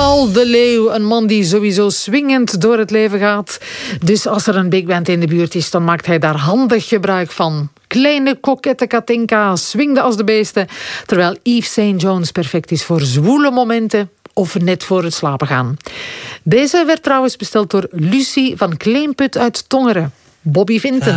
Paul de Leeuw, een man die sowieso swingend door het leven gaat. Dus als er een big band in de buurt is, dan maakt hij daar handig gebruik van. Kleine kokette Katinka swingde als de beesten, terwijl Yves St. John's perfect is voor zwoele momenten of net voor het slapen gaan. Deze werd trouwens besteld door Lucie van Kleemput uit Tongeren. Bobby Vinten.